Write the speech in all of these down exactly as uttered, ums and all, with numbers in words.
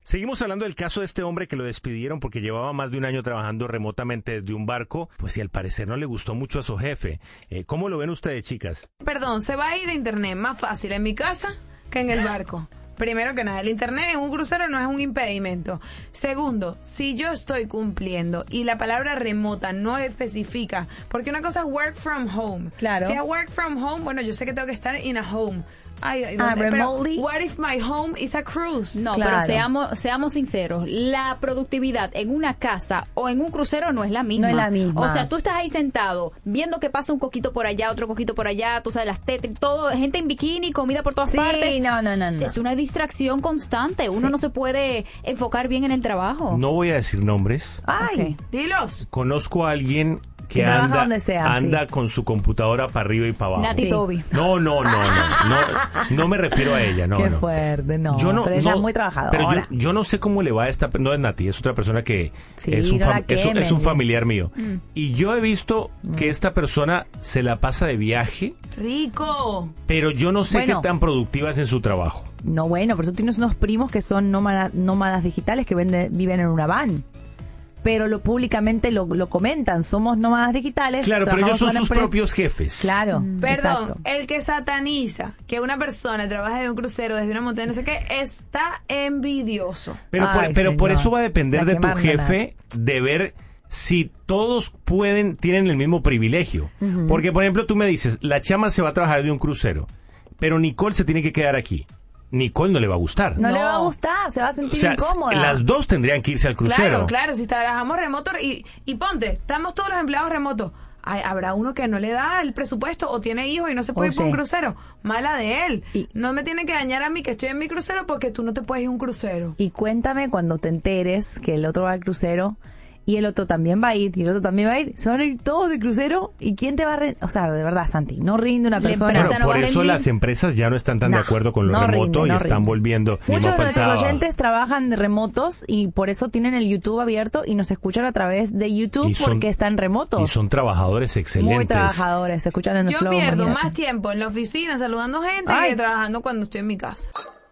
Seguimos hablando del caso de este hombre que lo despidieron porque llevaba más de un año trabajando remotamente desde un barco, pues y al parecer no le gustó mucho a su jefe. Eh, ¿Cómo lo ven ustedes, chicas? Perdón, se va a ir a internet más fácil en mi casa que en el barco. Primero que nada, el internet en un crucero no es un impedimento. Segundo, si yo estoy cumpliendo y la palabra remota no especifica, porque una cosa es work from home. Claro. Si es work from home, bueno, yo sé que tengo que estar in a home. Ay, ay, Ah, ¿dónde? remotely. Pero, what if my home is a cruise? No, Claro. pero seamos seamos sinceros, la productividad en una casa o en un crucero no es la misma. No es la misma. O sea, tú estás ahí sentado, viendo que pasa un coquito por allá, otro coquito por allá, tú sabes, las tetas, todo, gente en bikini, comida por todas Sí, partes. no, no, no, no. Es una distracción constante, uno Sí. no se puede enfocar bien en el trabajo. No voy a decir nombres. Ay, Ok. Dilos. Conozco a alguien que Que trabaja anda, donde sea, anda sí. con su computadora para arriba y para abajo. Nati Sí. Toby. No, no, no, no, no, no me refiero a ella, no, qué no. fuerte, no. Yo no, pero ella no, es muy trabajadora. Pero yo, yo no sé cómo le va a esta, no es Nati, es otra persona que Sí, es, un no la fam- es, un- es un quemen. familiar mío. Y yo he visto que esta persona se la pasa de viaje, Rico. pero yo no sé Bueno. qué tan productivas en su trabajo. No, bueno, pero tú tienes unos primos que son nómada- nómadas digitales que vende- viven en una van. Pero lo públicamente lo, lo comentan, somos nómadas digitales. Claro, pero ellos trabajamos son para sus empresas. propios jefes. Claro, Perdón, exacto. el que sataniza que una persona trabaje de un crucero desde una montaña, no sé qué, está envidioso. Pero, por, Ay, pero por señor. eso va a depender La de que tu manda jefe de ver si todos pueden, tienen el mismo privilegio. Porque, por ejemplo, tú me dices, la chama se va a trabajar de un crucero, pero Nicole se tiene que quedar aquí. Nicole no le va a gustar. No, No. le va a gustar, se va a O sentir sea, incómoda. las dos tendrían que irse al crucero. Claro, claro, si trabajamos remoto y, y ponte, estamos todos los empleados remotos. Ay, habrá uno que no le da el presupuesto o tiene hijos y no se puede ir por Oye. un crucero. Mala de él. Y- no me tiene que dañar a mí que estoy en mi crucero porque tú no te puedes ir a un crucero. Y cuéntame cuando te enteres que el otro va al crucero y el otro también va a ir y el otro también va a ir. Se van a ir todos de crucero y ¿quién te va a rendir? O sea, de verdad, Santi, no rinde una La persona. empresa Bueno, no por va a eso rendir. las empresas ya no están tan No, de acuerdo con lo no remoto rinde, y no están rinde. volviendo. ni Muchos más de nuestros faltaba. oyentes trabajan de remotos y por eso tienen el YouTube abierto y nos escuchan a través de YouTube Y son- porque están remotos. Y son trabajadores excelentes. muy trabajadores, se escuchan en el Yo flow. pierdo imagínate. más tiempo en la oficina saludando gente Ay. que trabajando cuando estoy en mi casa.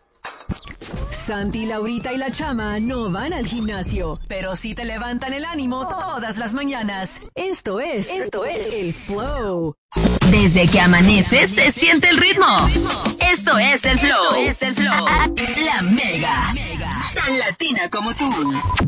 Santi, Laurita y la Chama no van al gimnasio, pero sí te levantan el ánimo todas las mañanas. Esto es, esto es el Flow. Desde que amaneces se siente el ritmo. Esto es el Flow. Esto es el Flow. La Mega. Tan latina como tú.